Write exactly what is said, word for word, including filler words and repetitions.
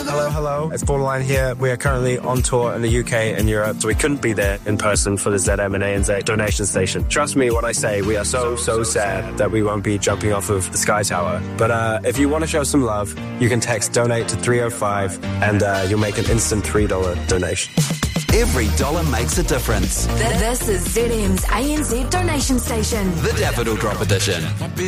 Hello, hello. It's Borderline here. We are currently on tour in the U K and Europe, so we couldn't be there in person for the Z M and A N Z donation station. Trust me when I say we are so, so sad that we won't be jumping off of the Sky Tower. But uh, if you want to show some love, you can text donate to three oh five and uh, you'll make an instant three dollars donation. Every dollar makes a difference. This is Z M's A N Z donation station. The Daffodil Drop Edition.